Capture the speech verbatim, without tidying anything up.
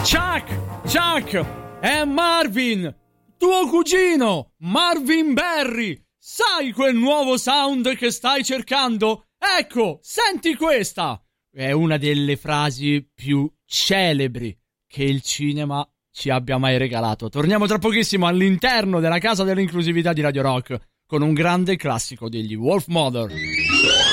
Chuck! Chuck! È Marvin! Tuo cugino! Marvin Berry! Sai quel nuovo sound che stai cercando? Ecco, senti questa! È una delle frasi più celebri che il cinema ci abbia mai regalato. Torniamo tra pochissimo all'interno della casa dell'inclusività di Radio Rock con un grande classico degli Wolf Mother.